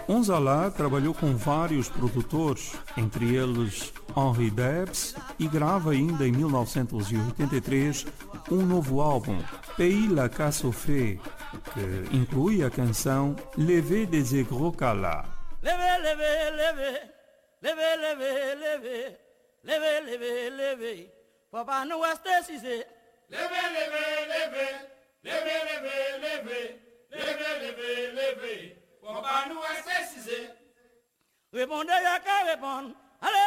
Onzala trabalhou com vários produtores, entre eles Henri Debs, e grava ainda em 1983 um novo álbum, Pays la Casse aux Fées, que inclui a canção Levé des Gros Cala. Levé, levé, levé, levé, levé, levé, levé, levé, levé, papa nous reste cisé. Levé, levé, levé, levé, levé, levé, levé, levé, levé, papa nous reste cisé. Répondez à qu'à répondre. Allez!